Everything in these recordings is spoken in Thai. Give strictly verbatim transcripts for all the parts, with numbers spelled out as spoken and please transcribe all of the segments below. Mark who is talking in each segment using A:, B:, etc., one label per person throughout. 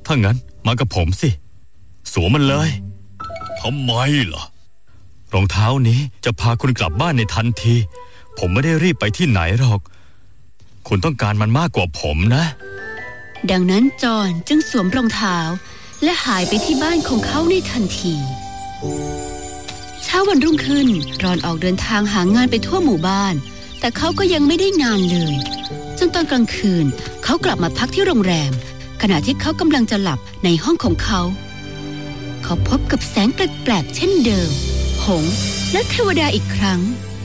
A: ถ้างั้นมากับผมสิสวมมันเลยทำไมล่ะรองเท้านี้จะพาคุณกลับบ้านในทันทีผมไม่ได้รีบไปที่ไหนหรอกคุณต้องการมันมากกว่าผมนะ
B: ดังนั้นจอห์นจึงสวมรองเท้าและหายไปที่บ้านของเขาในทันทีเช้าวันรุ่งขึ้นรอนออกเดินทางหางานไปทั่วหมู่บ้านแต่เขาก็ยังไม่ได้งานเลยจนตอนกลางคืนเขากลับมาพักที่โรงแรมขณะที่เขากำลังจะหลับในห้องของเขาเขาพบกับแสงแปลกๆเช่นเดิมหงส์และเทวดาอีกครั้ง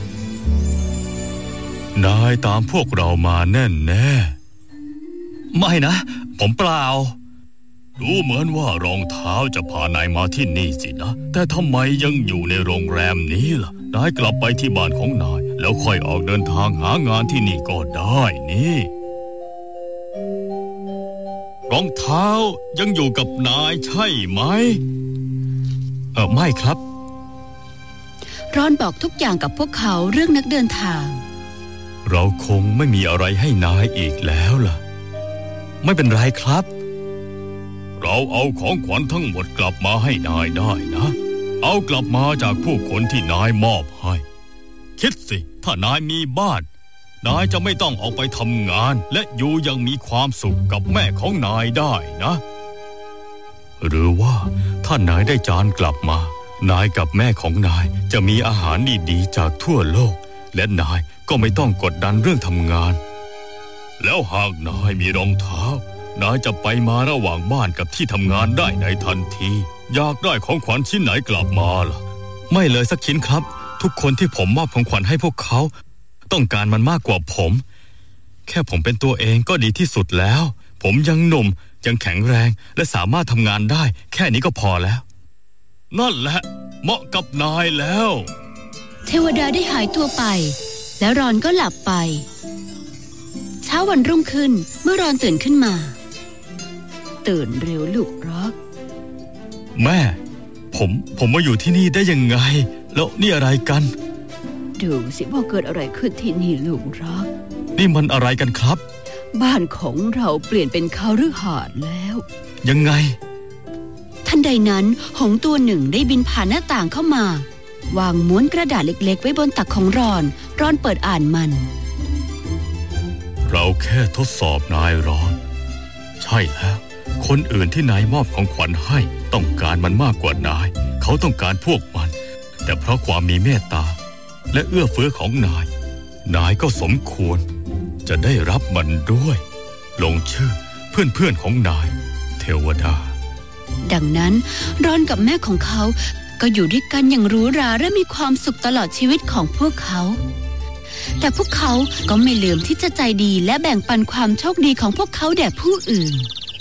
A: นายตามพวกเรามาแน่แน่ไม่นะผมเปล่าดูเหมือนว่ารองเท้าจะพานายมาที่นี่สินะแต่ทำไมยังอยู่ในโรงแรมนี้ล่ะนายกลับไปที่บ้านของนายแล้วค่อยออกเดินทางหางานที่นี่ก็ได้นี่รองเท้ายังอยู่กับนายใช่ไหมเออไม่ครับ
B: รอนบอกทุกอย่างกับพวกเขาเรื่องนักเดินทาง
A: เราคงไม่มีอะไรให้นายอีกแล้วล่ะไม่เป็นไรครับเราเอาของขวัญทั้งหมดกลับมาให้นายได้นะเอากลับมาจากผู้คนที่นายมอบให้คิดสิถ้านายมีบ้านนายจะไม่ต้องออกไปทำงานและอยู่ยังมีความสุขกับแม่ของนายได้นะหรือว่าถ้านายได้จานกลับมานายกับแม่ของนายจะมีอาหารดีๆจากทั่วโลกและนายก็ไม่ต้องกดดันเรื่องทำงานแล้วหากนายมีรองเท้านายจะไปมาระหว่างบ้านกับที่ทำงานได้ในทันทีอยากได้ของขวัญชิ้นไหนกลับมาล่ะไม่เลยสักชิ้นครับทุกคนที่ผมมอบของขวัญให้พวกเขาต้องการมันมากกว่าผมแค่ผมเป็นตัวเองก็ดีที่สุดแล้วผมยังหนุ่มยังแข็งแรงและสามารถทำงานได้แค่นี้ก็พอแล้วนั่นแหละเหมาะกับนายแล้ว
B: เทวดาได้หายตัวไปแล้วรอนก็หลับไปเช้าวันรุ่งขึ้นเมื่อรอนตื่นขึ้นมาตื่นเร็วลูกรัก
A: แม่ผมผมมาอยู่ที่นี่ได้ยังไงแล้วนี่อะไรกัน
B: ดูสิว่าเกิดอะไรขึ้นที่นี่ลูกรัก
A: นี่มันอะไรกันครับ
B: บ้านของเราเปลี่ยนเป็นคฤหาสน์แล้ว
A: ยังไง
B: ทันใดนั้นหงส์ตัวหนึ่งได้บินผ่านหน้าต่างเข้ามาวางม้วนกระดาษเล็กๆไว้บนตักของรอนรอนเปิดอ่านมัน
A: เราแค่ทดสอบนายรอนใช่แล้วคนอื่นที่นายมอบของขวัญให้ต้องการมันมากกว่านายเขาต้องการพวกมันแต่เพราะความมีเมตตาและเอื้อเฟื้อของนายนายก็สมควรจะได้รับมันด้วยลงชื่อเพื่อนๆของนายเทวดา
B: ดังนั้นรอนกับแม่ของเขาก็อยู่ด้วยกันอย่างหรูหราและมีความสุขตลอดชีวิตของพวกเขาแต่พวกเขาก็ไม่ลืมที่จะใจดีและแบ่งปันความโชคดีของพวกเขาแด่ผู้อื่น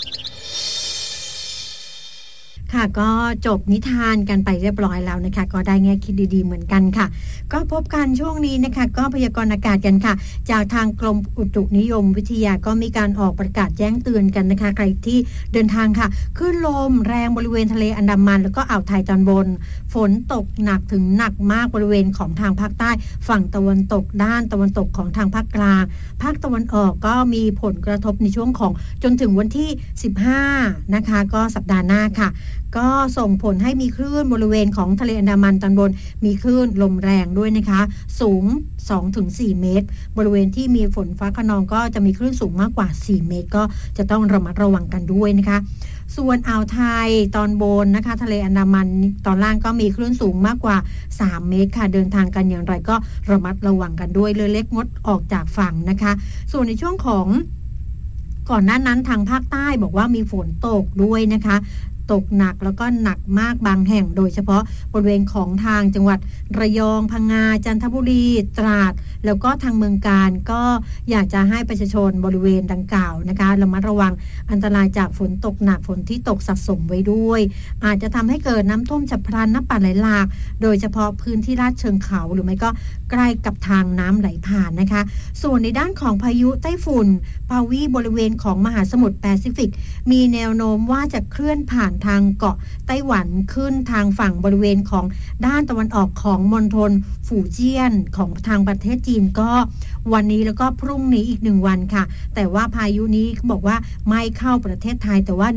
C: ค่ะก็จบนิทานกันไปเรียบร้อยแล้วนะคะก็ได้แง่คิดดีๆเหมือนกันค่ะก็พบกันช่วงนี้นะคะก็พยากรณ์อากาศกันค่ะจากทางกรมอุตุนิยมวิทยาก็มีการออกประกาศแจ้งเตือนกันนะคะใครที่เดินทางค่ะคลื่นลมแรงบริเวณทะเลอันดามันแล้วก็อ่าวไทยตอนบนฝนตกหนักถึงหนักมากบริเวณของทางภาคใต้ฝั่งตะวันตกด้านตะวันตกของทางภาคกลางภาคตะวันออกก็มีผลกระทบในช่วงของจนถึงวันที่สิบห้านะคะก็สัปดาห์หน้าค่ะก็ส่งผลให้มีคลื่นบริเวณของทะเลอันดามันตอนบนมีคลื่นลมแรงด้วยนะคะสูง สองถึงสี่ เมตรบริเวณที่มีฝนฟ้าคะนองก็จะมีคลื่นสูงมากกว่าสี่เมตรก็จะต้องระมัดระวังกันด้วยนะคะส่วนอ่าวไทยตอนบนนะคะทะเลอันดามันตอนล่างก็มีคลื่นสูงมากกว่าสามเมตรค่ะเดินทางกันอย่างไรก็ระมัดระวังกันด้วยเรือเล็กงดออกจากฝั่งนะคะส่วนในช่วงของก่อนหน้านั้นทางภาคใต้บอกว่ามีฝนตกด้วยนะคะตกหนักแล้วก็หนักมากบางแห่งโดยเฉพาะบริเวณของทางจังหวัดระยองพังงาจันทบุรีตราดแล้วก็ทางเมืองกาญก็อยากจะให้ประชาชนบริเวณดังกล่าวนะคะระมัดระวังอันตรายจากฝนตกหนักฝนที่ตกสะสมไว้ด้วยอาจจะทำให้เกิดน้ำท่วมฉับพลันน้ำป่าไหลหลากโดยเฉพาะพื้นที่ลาดเชิงเขาหรือไม่ก็ใกล้กับทางน้ำไหลผ่านนะคะส่วนในด้านของพายุไต้ฝุ่นปาวีบริเวณของมหาสมุทรแปซิฟิกมีแนวโน้มว่าจะเคลื่อนผ่านทางเกาะไต้หวันขึ้นทางฝั่งบริเวณของด้านตะวันออกของมณฑลฝูเจี้ยนของทางประเทศจีนก็วันนี้แล้วก็พรุ่งนี้อีกหนึ่งวันค่ะแต่ว่าพายุนี้บอกว่าไม่เข้าประเทศไทยแต่ว่า